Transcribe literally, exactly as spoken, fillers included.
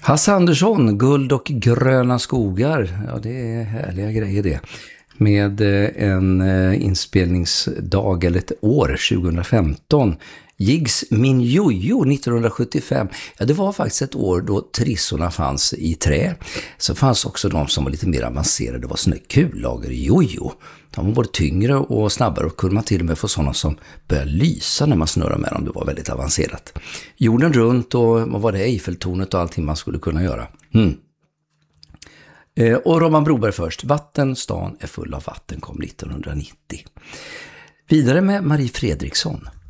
Hasse Andersson, Guld och gröna skogar. Ja, det är härliga grejer det. Med en inspelningsdag eller ett år, tjugohundrafemton. Jigs Min Jojo nittonhundrasjuttiofem. Ja, det var faktiskt ett år då trissorna fanns i trä. Så fanns också de som var lite mer avancerade. Det var såna kullager jojo. De var både tyngre och snabbare och kunde man till och med få sådana som började lysa när man snurrar med dem. Det var väldigt avancerat. Jorden runt och vad var det, Eiffeltornet och allting man skulle kunna göra. Mm. Eh, och Robban Broberg först. Vatten, stan är full av vatten kom nittonhundranittio. Vidare med Marie Fredriksson.